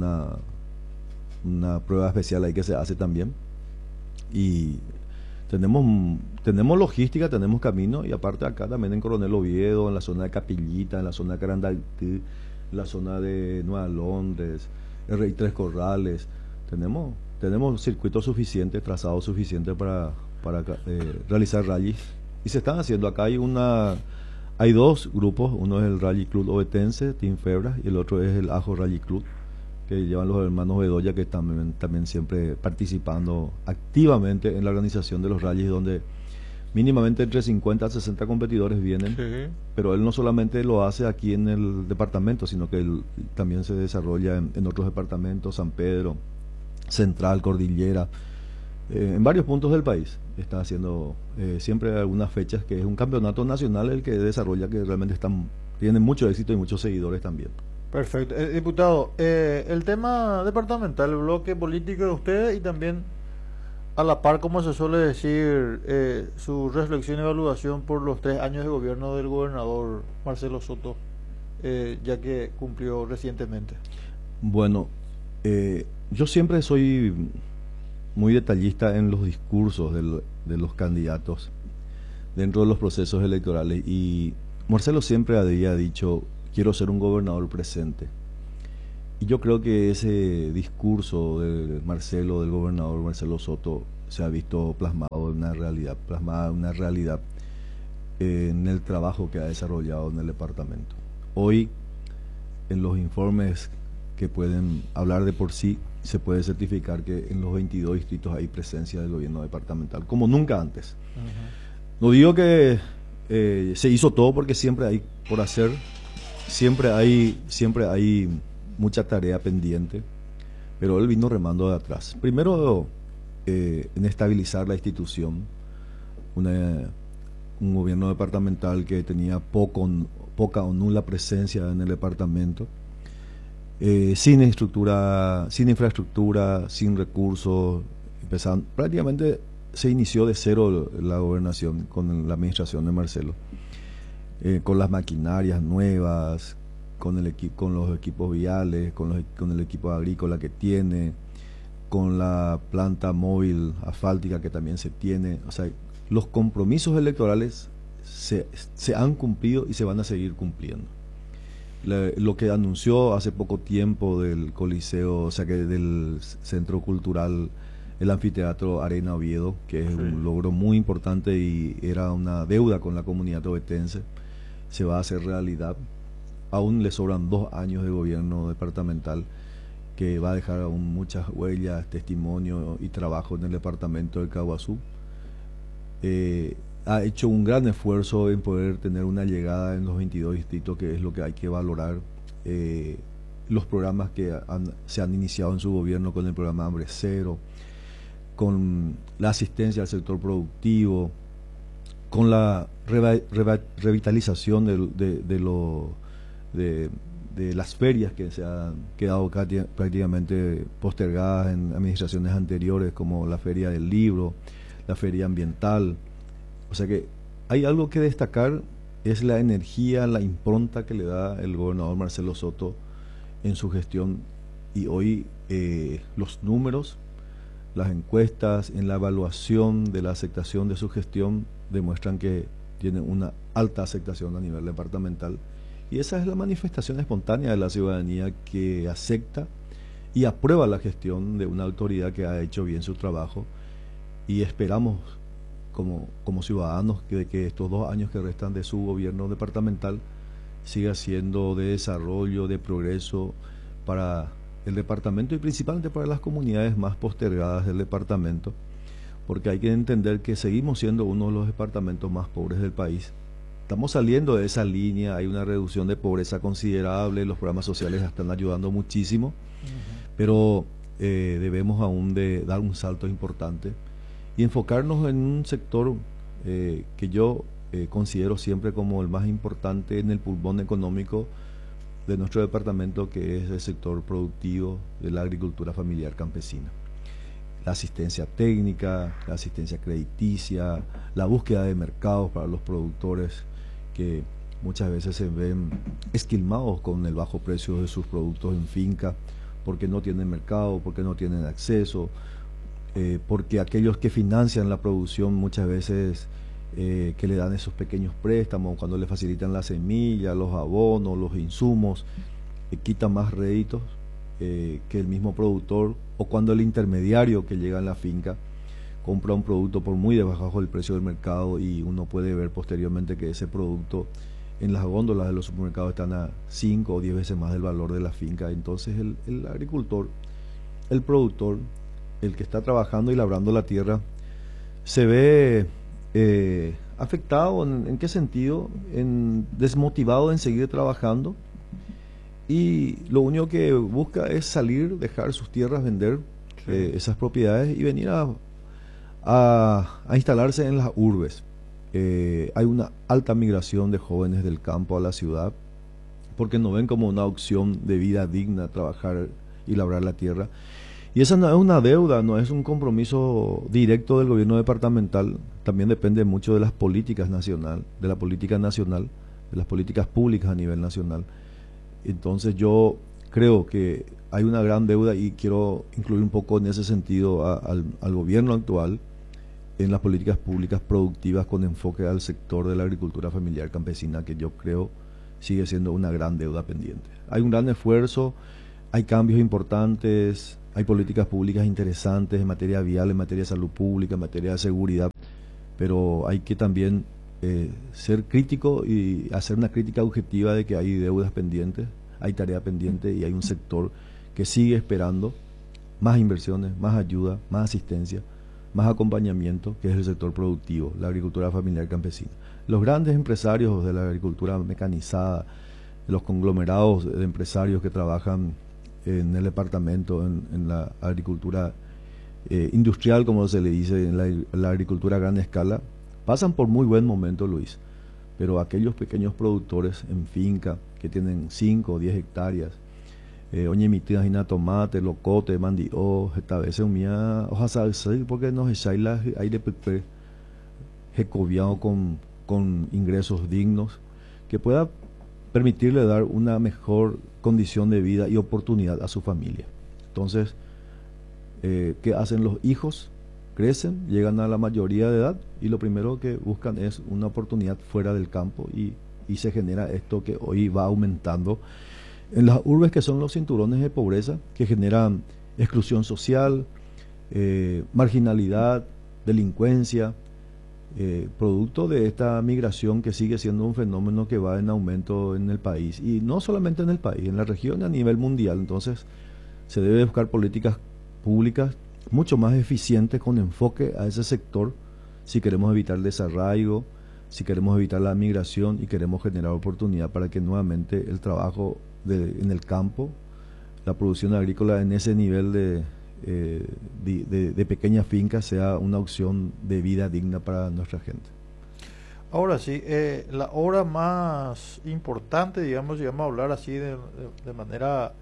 prueba especial ahí que se hace también. Y tenemos logística, tenemos camino. Y aparte acá también en Coronel Oviedo, en la zona de Capillita, en la zona de Carandactí, en la zona de Nueva Londres, el Rey Tres Corrales. Tenemos circuitos suficientes, trazados suficientes para realizar rallies. Y se están haciendo. Acá hay dos grupos. Uno es el Rally Club Ovetense, Team Febras, y el otro es el Ajo Rally Club, que llevan los hermanos Bedoya, que también siempre participando activamente en la organización de los rallies, donde mínimamente entre 50 a 60 competidores vienen. Sí. Pero él no solamente lo hace aquí en el departamento, sino que él también se desarrolla en otros departamentos, San Pedro, Central, Cordillera, en varios puntos del país. Está haciendo siempre algunas fechas, que es un campeonato nacional el que desarrolla, que realmente tiene mucho éxito y muchos seguidores también. Perfecto. Diputado, el tema departamental, el bloque político de ustedes y también a la par, como se suele decir, su reflexión y evaluación por los 3 años de gobierno del gobernador Marcelo Soto, ya que cumplió recientemente. Bueno, yo siempre soy muy detallista en los discursos de los candidatos dentro de los procesos electorales. Y Marcelo siempre había dicho, quiero ser un gobernador presente. Y yo creo que ese discurso de Marcelo, del gobernador Marcelo Soto, se ha visto plasmado en una realidad, en el trabajo que ha desarrollado en el departamento. Hoy, en los informes que pueden hablar de por sí, se puede certificar que en los 22 distritos hay presencia del gobierno departamental, como nunca antes. No digo que se hizo todo, porque siempre hay por hacer, siempre hay mucha tarea pendiente, pero él vino remando de atrás. Primero, en estabilizar la institución, un gobierno departamental que tenía poca o nula presencia en el departamento, sin infraestructura, sin recursos, prácticamente se inició de cero la gobernación con la administración de Marcelo, con las maquinarias nuevas, con los equipos viales, con el equipo agrícola que tiene, con la planta móvil asfáltica que también se tiene. O sea, los compromisos electorales se han cumplido y se van a seguir cumpliendo. Lo que anunció hace poco tiempo del Coliseo, o sea, que del Centro Cultural, el Anfiteatro Arena Oviedo, que es un logro muy importante y era una deuda con la comunidad ovetense, se va a hacer realidad. Aún le sobran 2 años de gobierno departamental, que va a dejar aún muchas huellas, testimonio y trabajo en el departamento del Caguazú. Ha hecho un gran esfuerzo en poder tener una llegada en los 22 distritos, que es lo que hay que valorar. Los programas que se han iniciado en su gobierno, con el programa Hambre Cero, con la asistencia al sector productivo, con la revitalización de las ferias que se han quedado prácticamente postergadas en administraciones anteriores, como la Feria del Libro, la Feria Ambiental. O sea que hay algo que destacar, es la energía, la impronta que le da el gobernador Marcelo Soto en su gestión. Y hoy los números, las encuestas, en la evaluación de la aceptación de su gestión, demuestran que tiene una alta aceptación a nivel departamental. Y esa es la manifestación espontánea de la ciudadanía, que acepta y aprueba la gestión de una autoridad que ha hecho bien su trabajo. Y esperamos, como ciudadanos, que estos 2 años que restan de su gobierno departamental siga siendo de desarrollo, de progreso para el departamento y principalmente para las comunidades más postergadas del departamento, porque hay que entender que seguimos siendo uno de los departamentos más pobres del país. Estamos saliendo de esa línea, hay una reducción de pobreza considerable, los programas sociales están ayudando muchísimo, pero debemos aún de dar un salto importante y enfocarnos en un sector que yo considero siempre como el más importante en el pulmón económico de nuestro departamento, que es el sector productivo de la agricultura familiar campesina. La asistencia técnica, la asistencia crediticia, la búsqueda de mercados para los productores, que muchas veces se ven esquilmados con el bajo precio de sus productos en finca, porque no tienen mercado, porque no tienen acceso, porque aquellos que financian la producción muchas veces que le dan esos pequeños préstamos, cuando le facilitan la semilla, los abonos, los insumos, quitan más réditos que el mismo productor, o cuando el intermediario que llega en la finca compra un producto por muy debajo del precio del mercado, y uno puede ver posteriormente que ese producto en las góndolas de los supermercados están a 5 o 10 veces más del valor de la finca. Entonces el agricultor, el productor, el que está trabajando y labrando la tierra, se ve afectado. ¿En qué sentido? Desmotivado en seguir trabajando, y lo único que busca es salir, dejar sus tierras, vender esas propiedades y venir a instalarse en las urbes. Hay una alta migración de jóvenes del campo a la ciudad, porque no ven como una opción de vida digna trabajar y labrar la tierra. Y esa no es una deuda, no es un compromiso directo del gobierno departamental, también depende mucho de las políticas nacional, de la política nacional, de las políticas públicas a nivel nacional. Entonces yo creo que hay una gran deuda y quiero incluir un poco en ese sentido al gobierno actual en las políticas públicas productivas con enfoque al sector de la agricultura familiar campesina, que yo creo sigue siendo una gran deuda pendiente. Hay un gran esfuerzo, hay cambios importantes, hay políticas públicas interesantes en materia vial, en materia de salud pública, en materia de seguridad, pero hay que también ser crítico y hacer una crítica objetiva de que hay deudas pendientes, hay tarea pendiente y hay un sector que sigue esperando más inversiones, más ayuda, más asistencia, más acompañamiento, que es el sector productivo, la agricultura familiar campesina. Los grandes empresarios de la agricultura mecanizada, los conglomerados de empresarios que trabajan en el departamento, en la agricultura industrial, como se le dice, en la agricultura a gran escala, pasan por muy buen momento, Luis, pero aquellos pequeños productores en finca que tienen 5 o 10 hectáreas, oñemitinas, hina tomate, locote, mandio, esta vez umía, hoja salsa, porque nos echáis aire pepe, jecoviado con ingresos dignos, que pueda permitirle dar una mejor condición de vida y oportunidad a su familia. Entonces, ¿qué hacen los hijos? Crecen, llegan a la mayoría de edad y lo primero que buscan es una oportunidad fuera del campo y se genera esto que hoy va aumentando en las urbes, que son los cinturones de pobreza que generan exclusión social, marginalidad, delincuencia, producto de esta migración que sigue siendo un fenómeno que va en aumento en el país, y no solamente en el país, en la región, a nivel mundial. Entonces se debe buscar políticas públicas mucho más eficientes con enfoque a ese sector si queremos evitar el desarraigo, si queremos evitar la migración y queremos generar oportunidad para que nuevamente el trabajo en el campo, la producción agrícola en ese nivel de pequeñas fincas sea una opción de vida digna para nuestra gente. Ahora sí, la obra más importante, digamos, si vamos a hablar así de manera,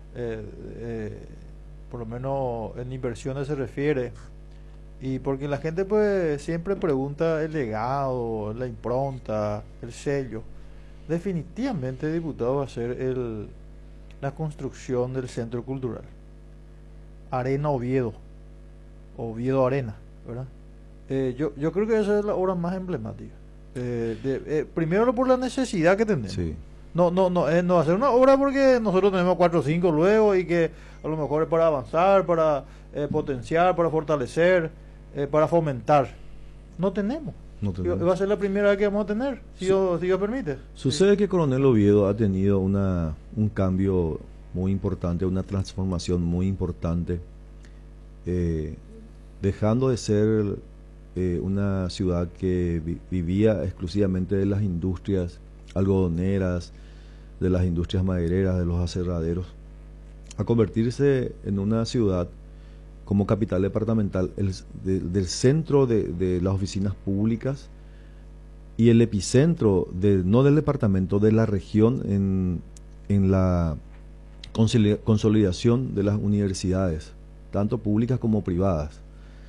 por lo menos en inversiones se refiere, y porque la gente pues siempre pregunta el legado, la impronta, el sello. Definitivamente, diputado, va a ser la construcción del centro cultural Arena Oviedo, Oviedo Arena, ¿verdad? Yo creo que esa es la obra más emblemática. Primero por la necesidad que tenemos. Sí. No hacer una obra porque nosotros tenemos 4 o 5 luego y que a lo mejor es para avanzar, para potenciar, para fortalecer, para fomentar. No tenemos. Va a ser la primera vez que vamos a tener, si Dios permite. Sucede que Coronel Oviedo ha tenido un cambio muy importante, una transformación muy importante, dejando de ser una ciudad que vivía exclusivamente de las industrias algodoneras, de las industrias madereras, de los aserraderos, a convertirse en una ciudad como capital departamental, del centro de las oficinas públicas y el epicentro, no del departamento, de la región en la consolidación de las universidades, tanto públicas como privadas.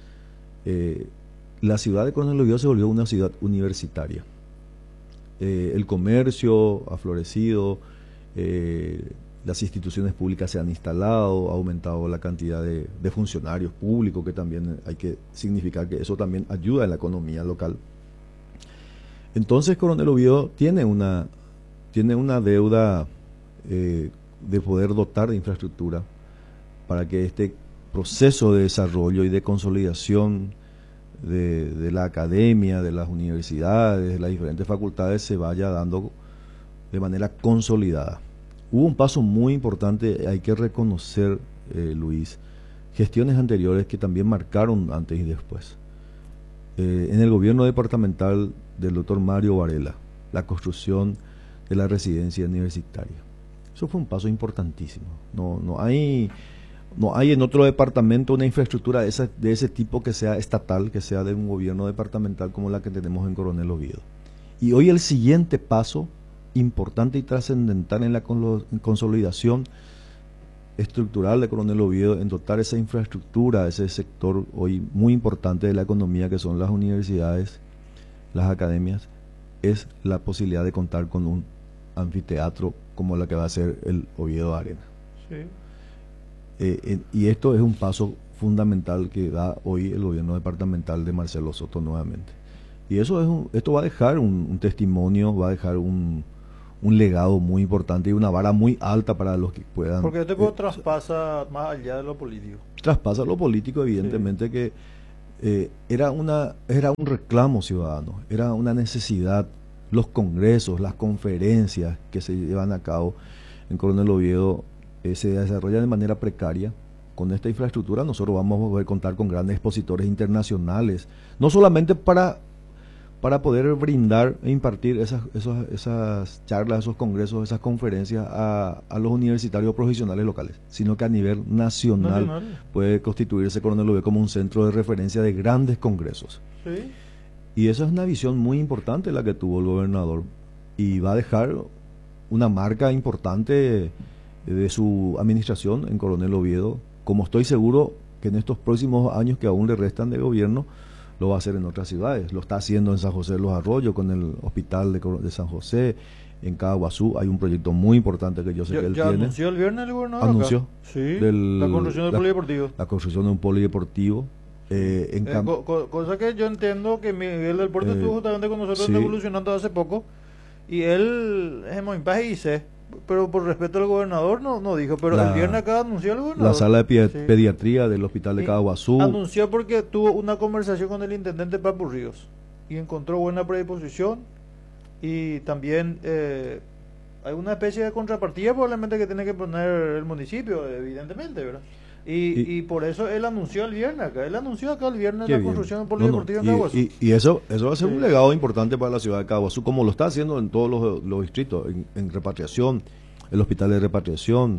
La ciudad de Coronel Oviedo se volvió una ciudad universitaria. El comercio ha florecido, las instituciones públicas se han instalado, ha aumentado la cantidad de funcionarios públicos, que también hay que significar que eso también ayuda en la economía local. Entonces Coronel Oviedo tiene una deuda de poder dotar de infraestructura para que este proceso de desarrollo y de consolidación de la academia, de las universidades, de las diferentes facultades se vaya dando de manera consolidada. Hubo un paso muy importante, hay que reconocer, Luis, gestiones anteriores que también marcaron antes y después. En el gobierno departamental del doctor Mario Varela, la construcción de la residencia universitaria. Eso fue un paso importantísimo. No hay en otro departamento una infraestructura de ese tipo que sea estatal, que sea de un gobierno departamental como la que tenemos en Coronel Oviedo. Y hoy el siguiente paso importante y trascendental en la consolidación estructural de Coronel Oviedo, en dotar esa infraestructura, ese sector hoy muy importante de la economía que son las universidades, las academias, es la posibilidad de contar con un anfiteatro como la que va a ser el Oviedo Arena. Y esto es un paso fundamental que da hoy el gobierno departamental de Marcelo Soto nuevamente. Y esto va a dejar un testimonio, va a dejar un legado muy importante y una vara muy alta para los que puedan. Porque este juego traspasa más allá de lo político. Traspasa lo político, evidentemente, que era un reclamo ciudadano, era una necesidad. Los congresos, las conferencias que se llevan a cabo en Coronel Oviedo se desarrollan de manera precaria. Con esta infraestructura nosotros vamos a poder contar con grandes expositores internacionales, no solamente para poder brindar e impartir esas charlas, esos congresos, esas conferencias a los universitarios profesionales locales, sino que a nivel nacional puede constituirse Coronel Oviedo como un centro de referencia de grandes congresos. Sí. Y esa es una visión muy importante la que tuvo el gobernador, y va a dejar una marca importante de su administración en Coronel Oviedo, como estoy seguro que en estos próximos años que aún le restan de gobierno lo va a hacer en otras ciudades. Lo está haciendo en San José de los Arroyos con el hospital de San José. En Caaguazú hay un proyecto muy importante que yo sé que él tiene. ¿Anunció el viernes el gobernador? Anunció. Acá. Sí, la construcción del polideportivo. La construcción de un polideportivo. Cosa que yo entiendo que Miguel del Puerto estuvo justamente con nosotros en Evolucionando hace poco, y él es muy paz y sé, pero por respeto al gobernador no dijo, pero el viernes acá anunció el gobernador. La sala de pediatría del hospital de Caaguazú. Anunció porque tuvo una conversación con el intendente Papu Ríos y encontró buena predisposición, y también hay una especie de contrapartida probablemente que tiene que poner el municipio, evidentemente, ¿verdad? Y por eso él anunció el viernes acá. Él anunció acá el viernes la construcción del polideportivo en Caaguazú. Y eso va a ser un legado importante para la ciudad de Caaguazú, como lo está haciendo en todos los distritos, en repatriación, el hospital de repatriación,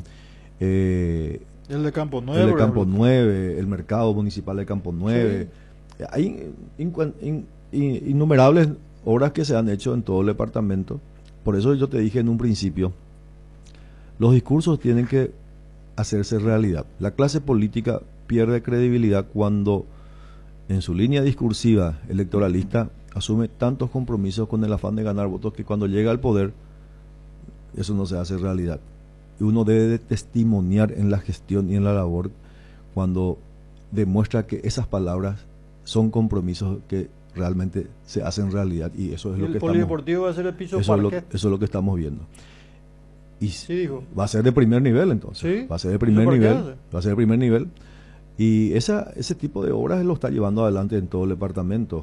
el de Campo 9. El de Campo 9, el mercado municipal de Campo 9. Sí. Hay innumerables obras que se han hecho en todo el departamento. Por eso yo te dije en un principio, los discursos tienen que hacerse realidad. La clase política pierde credibilidad cuando en su línea discursiva electoralista asume tantos compromisos con el afán de ganar votos que cuando llega al poder eso no se hace realidad. Y uno debe de testimoniar en la gestión y en la labor cuando demuestra que esas palabras son compromisos que realmente se hacen realidad, y eso es lo que el polideportivo va a ser el piso eso es lo que estamos viendo. Y va a ser de primer nivel, entonces. Va a ser de primer nivel. Va a ser de primer nivel. Y ese tipo de obras lo está llevando adelante en todo el departamento.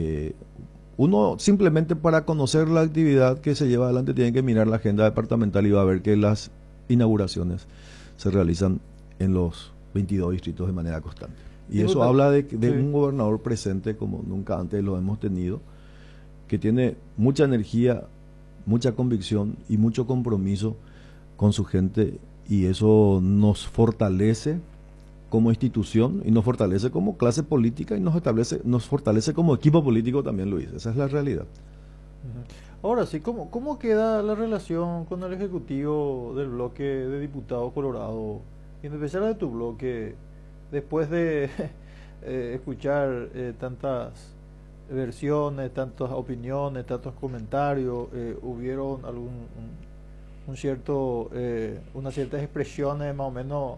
Uno simplemente para conocer la actividad que se lleva adelante tiene que mirar la agenda departamental y va a ver que las inauguraciones se realizan en los 22 distritos de manera constante. Y eso habla de un gobernador presente como nunca antes lo hemos tenido, que tiene mucha energía, mucha convicción y mucho compromiso con su gente, y eso nos fortalece como institución y nos fortalece como clase política y nos fortalece como equipo político también, Luis. Esa es la realidad. Ahora sí, ¿cómo queda la relación con el ejecutivo del bloque de diputados Colorado, y en especial de tu bloque, después de escuchar tantas versiones, tantas opiniones, tantos comentarios? Hubieron unas ciertas expresiones más o menos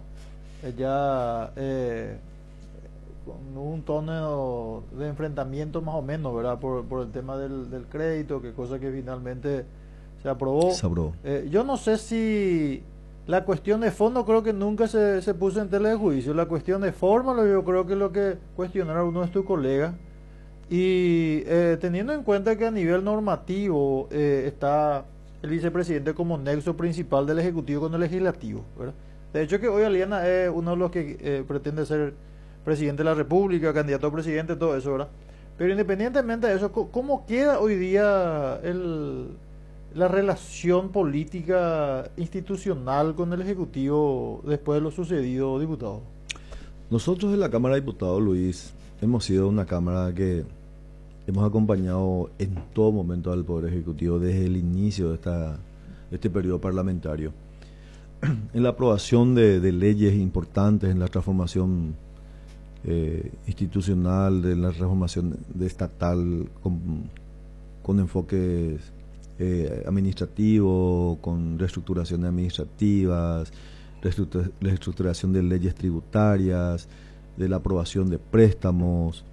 con un tono de enfrentamiento más o menos, ¿verdad? Por el tema del crédito, que cosa que finalmente se aprobó. Yo no sé si la cuestión de fondo, creo que nunca se puso en tela de juicio. La cuestión de forma, yo creo que es lo que cuestionaron uno de tus colegas. Y teniendo en cuenta que a nivel normativo está el vicepresidente como nexo principal del Ejecutivo con el Legislativo, ¿verdad? De hecho que hoy Aliana es uno de los que pretende ser presidente de la República, candidato a presidente, todo eso, ¿verdad? Pero independientemente de eso, ¿cómo queda hoy día la relación política institucional con el Ejecutivo después de lo sucedido, diputado? Nosotros en la Cámara de Diputados, Luis, hemos sido una Cámara que hemos acompañado en todo momento al Poder Ejecutivo desde el inicio de este periodo parlamentario, en la aprobación de leyes importantes, en la transformación institucional, de la transformación estatal con enfoques administrativos, con reestructuraciones administrativas, la estructuración de leyes tributarias, de la aprobación de préstamos.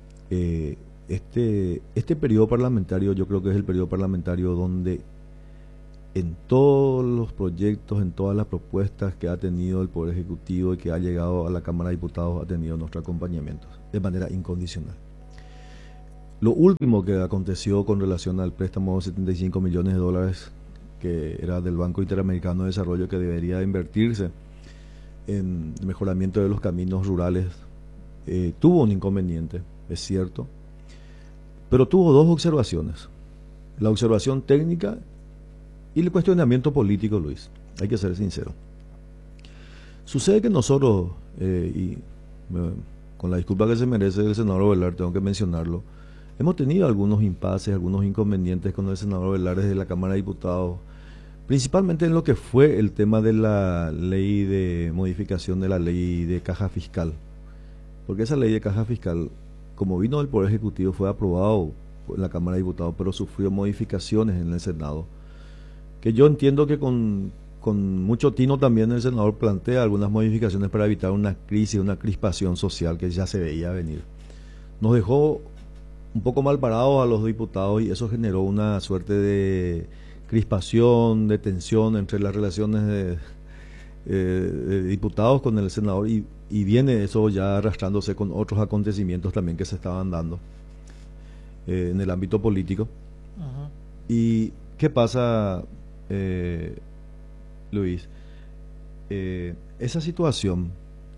Este periodo parlamentario yo creo que es el periodo parlamentario donde en todos los proyectos, en todas las propuestas que ha tenido el Poder Ejecutivo y que ha llegado a la Cámara de Diputados, ha tenido nuestro acompañamiento de manera incondicional. Lo último que aconteció con relación al préstamo de 75 millones de dólares que era del Banco Interamericano de Desarrollo, que debería invertirse en el mejoramiento de los caminos rurales, tuvo un inconveniente, es cierto, pero tuvo dos observaciones: la observación técnica y el cuestionamiento político, Luis. Hay que ser sincero. Sucede que nosotros, con la disculpa que se merece el senador Velar, tengo que mencionarlo, hemos tenido algunos impases, algunos inconvenientes con el senador Velar desde la Cámara de Diputados, principalmente en lo que fue el tema de la ley de modificación de la ley de caja fiscal. Porque esa ley de caja fiscal, como vino del Poder Ejecutivo, fue aprobado en la Cámara de Diputados, pero sufrió modificaciones en el Senado, que yo entiendo que con mucho tino también el senador plantea algunas modificaciones para evitar una crisis, una crispación social que ya se veía venir. Nos dejó un poco mal parados a los diputados y eso generó una suerte de crispación, de tensión entre las relaciones de diputados con el senador, y viene eso ya arrastrándose con otros acontecimientos también que se estaban dando en el ámbito político. Ajá. ¿Y qué pasa, Luis? Esa situación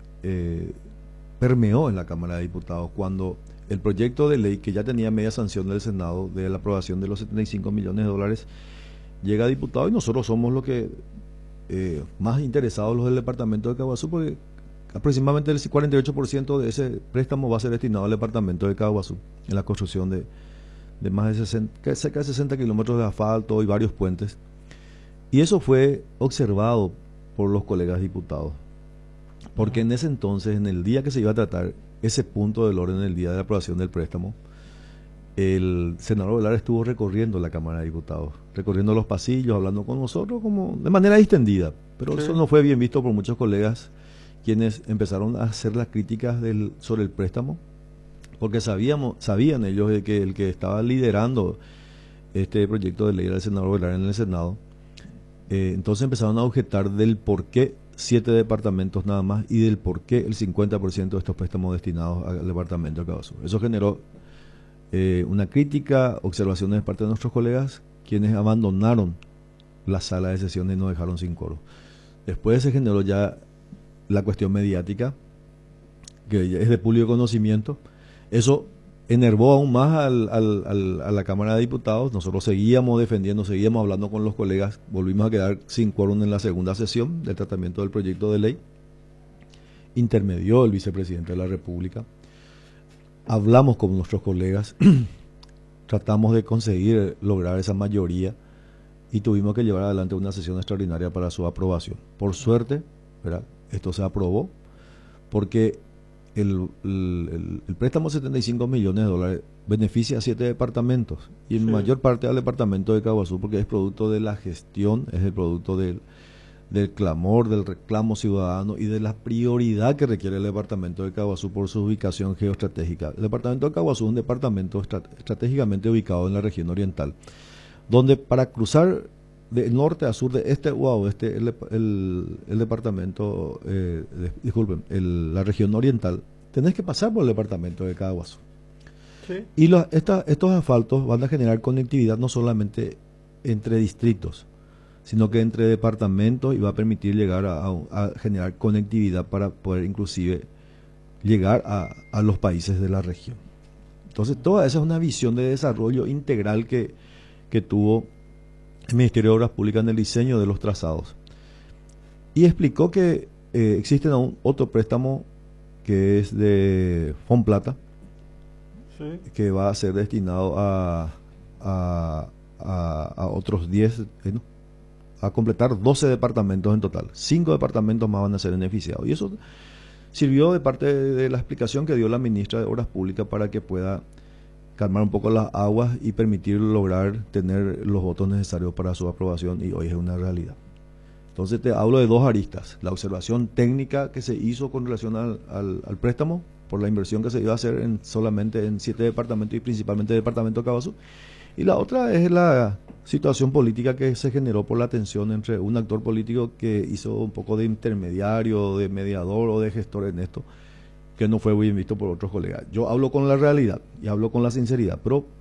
permeó en la Cámara de Diputados cuando el proyecto de ley, que ya tenía media sanción del Senado de la aprobación de los 75 millones de dólares, llega a diputado, y nosotros somos los que más interesados, los del departamento de Caguazú, porque aproximadamente el 48% de ese préstamo va a ser destinado al departamento de Caguazú en la construcción de más de cerca de 60 kilómetros de asfalto y varios puentes. Y eso fue observado por los colegas diputados, porque en ese entonces, en el día que se iba a tratar ese punto del orden, el día de la aprobación del préstamo, el senador Velar estuvo recorriendo la Cámara de Diputados, recorriendo los pasillos, hablando con nosotros como de manera distendida, pero Sí. eso no fue bien visto por muchos colegas, quienes empezaron a hacer las críticas sobre el préstamo, porque sabían ellos de que el que estaba liderando este proyecto de ley era el senador Velar en el Senado. Entonces empezaron a objetar del por qué 7 departamentos nada más y del por qué el 50% de estos préstamos destinados al departamento de Caguazú. Eso generó una crítica, observaciones de parte de nuestros colegas, quienes abandonaron la sala de sesiones y nos dejaron sin quórum. Después se generó ya la cuestión mediática, que es de público conocimiento. Eso enervó aún más a la Cámara de Diputados. Nosotros seguíamos defendiendo, seguíamos hablando con los colegas, volvimos a quedar sin quórum en la segunda sesión del tratamiento del proyecto de ley. Intermedió el vicepresidente de la República. Hablamos con nuestros colegas, tratamos de conseguir lograr esa mayoría y tuvimos que llevar adelante una sesión extraordinaria para su aprobación. Por suerte, ¿verdad?, esto se aprobó, porque el préstamo de 75 millones de dólares beneficia a 7 departamentos y en mayor parte al departamento de Caguazú, porque es producto de la gestión, es el producto del clamor, del reclamo ciudadano y de la prioridad que requiere el departamento de Caguazú por su ubicación geoestratégica. El departamento de Caguazú es un departamento estratégicamente ubicado en la región oriental, donde para cruzar de norte a sur, de este a oeste, el departamento, la región oriental, tenés que pasar por el departamento de Caguazú. Sí. Y estos asfaltos van a generar conectividad no solamente entre distritos, sino que entre departamentos, y va a permitir llegar a generar conectividad para poder inclusive llegar a los países de la región. Entonces, toda esa es una visión de desarrollo integral que tuvo el Ministerio de Obras Públicas en el diseño de los trazados. Y explicó que existe aún otro préstamo que es de Fomplata, Sí. que va a ser destinado a otros 10, a completar 12 departamentos en total. 5 departamentos más van a ser beneficiados. Y eso sirvió de parte de la explicación que dio la ministra de Obras Públicas para que pueda calmar un poco las aguas y permitir lograr tener los votos necesarios para su aprobación, y hoy es una realidad. Entonces te hablo de dos aristas: la observación técnica que se hizo con relación al préstamo, por la inversión que se iba a hacer solamente en 7 departamentos y principalmente el departamento de Caabazo, y la otra es la situación política que se generó por la tensión entre un actor político que hizo un poco de intermediario, de mediador o de gestor en esto, que no fue bien visto por otros colegas. Yo hablo con la realidad y hablo con la sinceridad, pero